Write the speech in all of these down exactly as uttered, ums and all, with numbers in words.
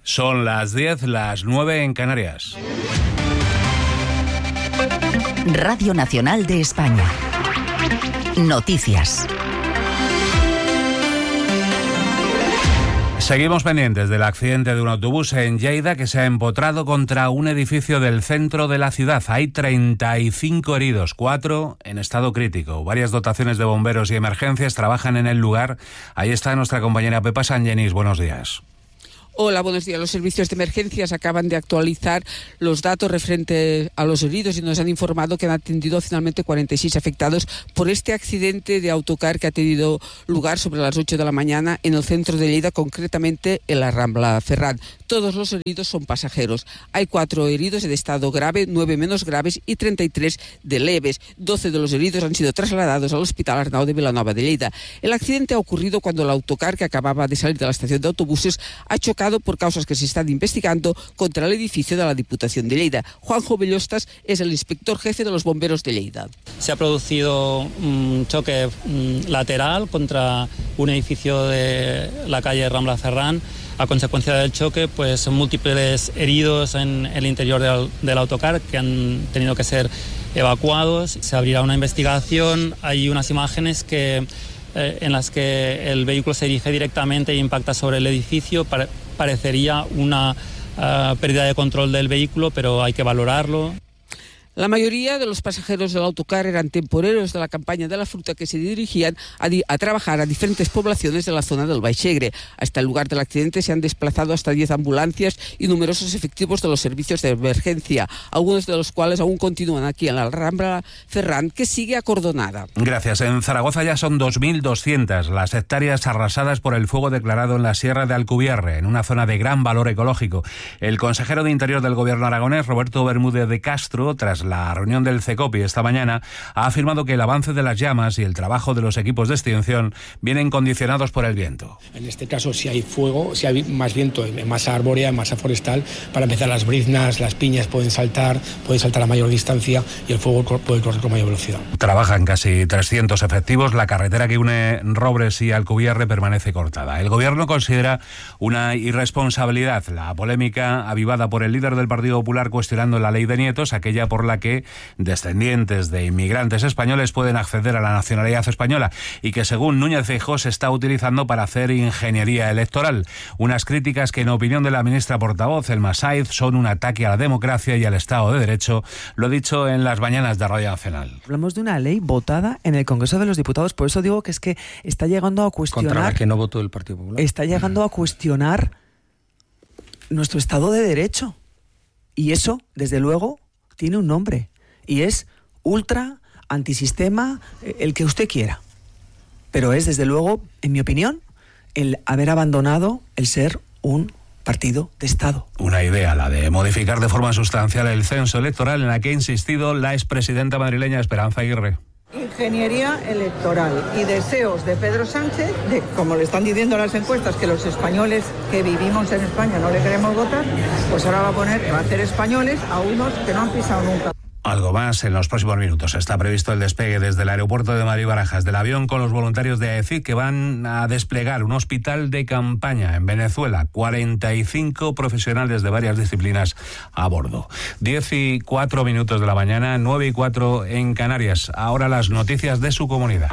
Son las diez, las nueve en Canarias. Radio Nacional de España. Noticias. Seguimos pendientes del accidente de un autobús en Lleida que se ha empotrado contra un edificio del centro de la ciudad. Hay treinta y cinco heridos, cuatro en estado crítico. Varias dotaciones de bomberos y emergencias trabajan en el lugar. Ahí está nuestra compañera Pepa Sangenís. Buenos días. Hola, buenos días. Los servicios de emergencias acaban de actualizar los datos referentes a los heridos y nos han informado que han atendido finalmente cuarenta y seis afectados por este accidente de autocar que ha tenido lugar sobre las ocho de la mañana en el centro de Lleida, concretamente en la Rambla Ferran. Todos los heridos son pasajeros. Hay cuatro heridos en estado grave, nueve menos graves y treinta y tres de leves. doce de los heridos han sido trasladados al Hospital Arnau de Vilanova de Lleida. El accidente ha ocurrido cuando el autocar que acababa de salir de la estación de autobuses ha chocado por causas que se están investigando contra el edificio de la Diputación de Lleida. Juanjo Bellostas es el inspector jefe de los bomberos de Lleida. Se ha producido un choque lateral contra un edificio de la calle Rambla Ferran. A consecuencia del choque, pues son múltiples heridos en el interior del, del autocar que han tenido que ser evacuados. Se abrirá una investigación. Hay unas imágenes que eh, en las que el vehículo se dirige directamente e impacta sobre el edificio. Pare- parecería una uh, pérdida de control del vehículo, pero hay que valorarlo. La mayoría de los pasajeros del autocar eran temporeros de la campaña de la fruta que se dirigían a, di- a trabajar a diferentes poblaciones de la zona del Baixegre. Hasta el lugar del accidente se han desplazado hasta diez ambulancias y numerosos efectivos de los servicios de emergencia, algunos de los cuales aún continúan aquí en la Rambla Ferran, que sigue acordonada. Gracias. En Zaragoza ya son dos mil doscientas las hectáreas arrasadas por el fuego declarado en la Sierra de Alcubierre, en una zona de gran valor ecológico. El consejero de Interior del Gobierno aragonés, Roberto Bermúdez de Castro, tras la reunión del CECOPI esta mañana, ha afirmado que el avance de las llamas y el trabajo de los equipos de extinción vienen condicionados por el viento. En este caso, si hay fuego, si hay más viento, en masa arbórea, en masa forestal, para empezar las briznas, las piñas pueden saltar, pueden saltar a mayor distancia y el fuego puede correr con mayor velocidad. Trabajan casi trescientos efectivos. La carretera que une Robres y Alcubierre permanece cortada. El Gobierno considera una irresponsabilidad la polémica avivada por el líder del Partido Popular cuestionando la ley de nietos, aquella por la que descendientes de inmigrantes españoles pueden acceder a la nacionalidad española y que, según Núñez Feijóo, se está utilizando para hacer ingeniería electoral. Unas críticas que, en opinión de la ministra portavoz, Elma Saiz, son un ataque a la democracia y al Estado de Derecho. Lo ha dicho en las mañanas de Radio Nacional. Hablamos de una ley votada en el Congreso de los Diputados, por eso digo que es que está llegando a cuestionar... Contra la que no votó el Partido Popular. Está llegando a cuestionar nuestro Estado de Derecho. Y eso, desde luego, tiene un nombre. Y es ultra, antisistema, el que usted quiera. Pero es, desde luego, en mi opinión, el haber abandonado el ser un partido de Estado. Una idea, la de modificar de forma sustancial el censo electoral, en la que ha insistido la expresidenta madrileña Esperanza Aguirre. Ingeniería electoral y deseos de Pedro Sánchez, de, como le están diciendo las encuestas, que los españoles que vivimos en España no le queremos votar, pues ahora va a poner, va a hacer españoles a unos que no han pisado nunca. Algo más en los próximos minutos. Está previsto el despegue desde el aeropuerto de Madrid-Barajas del avión con los voluntarios de AECID que van a desplegar un hospital de campaña en Venezuela. cuarenta y cinco profesionales de varias disciplinas a bordo. diez y cuatro minutos de la mañana, nueve y cuatro en Canarias. Ahora las noticias de su comunidad.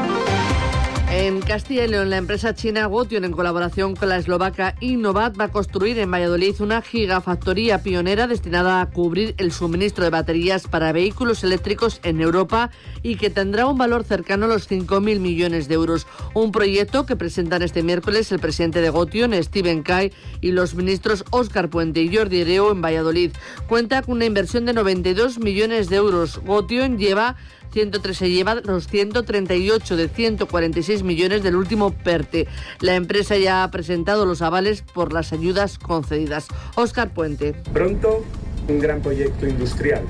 En Castilla y León, la empresa china Gotion, en colaboración con la eslovaca Innovat, va a construir en Valladolid una gigafactoría pionera destinada a cubrir el suministro de baterías para vehículos eléctricos en Europa y que tendrá un valor cercano a los cinco mil millones de euros. Un proyecto que presentan este miércoles el presidente de Gotion, Steven Kay, y los ministros Óscar Puente y Jordi Hereu en Valladolid. Cuenta con una inversión de noventa y dos millones de euros. Gotion lleva ciento tres se lleva los ciento treinta y ocho de ciento cuarenta y seis millones del último PERTE. La empresa ya ha presentado los avales por las ayudas concedidas. Óscar Puente. Pronto, un gran proyecto industrial.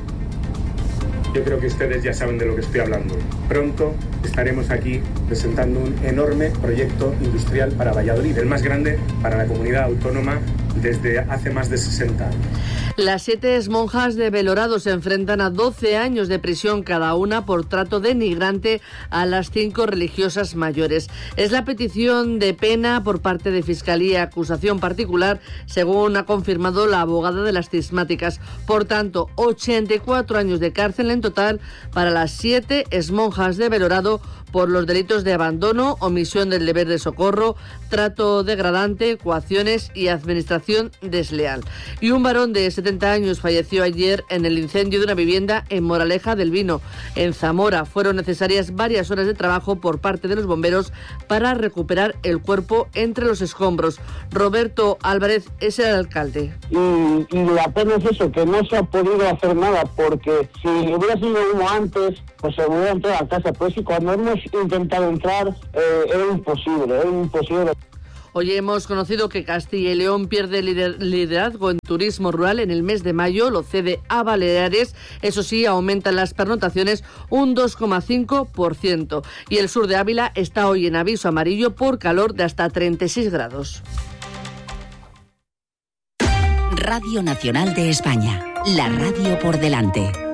Yo creo que ustedes ya saben de lo que estoy hablando. Pronto estaremos aquí presentando un enorme proyecto industrial para Valladolid, el más grande para la comunidad autónoma desde hace más de sesenta años. Las siete monjas de Belorado se enfrentan a doce años de prisión cada una por trato denigrante a las cinco religiosas mayores. Es la petición de pena por parte de Fiscalía y acusación particular, según ha confirmado la abogada de las cismáticas. Por tanto, ochenta y cuatro años de cárcel en total para las siete monjas de Belorado por los delitos de abandono, omisión del deber de socorro, trato degradante, coacciones y administración desleal. Y un varón de setenta años falleció ayer en el incendio de una vivienda en Moraleja del Vino, en Zamora. Fueron necesarias varias horas de trabajo por parte de los bomberos para recuperar el cuerpo entre los escombros. Roberto Álvarez es el alcalde. Y, y la pena es eso, que no se ha podido hacer nada, porque si hubiera sido uno antes, pues se hubiera entrado a casa. Pues y cuando hemos intentado entrar, eh, era imposible, era imposible. Hoy hemos conocido que Castilla y León pierde lider- liderazgo en turismo rural en el mes de mayo, lo cede a Baleares. Eso sí, aumentan las pernoctaciones un dos coma cinco por ciento. Y el sur de Ávila está hoy en aviso amarillo por calor de hasta treinta y seis grados. Radio Nacional de España, la radio por delante.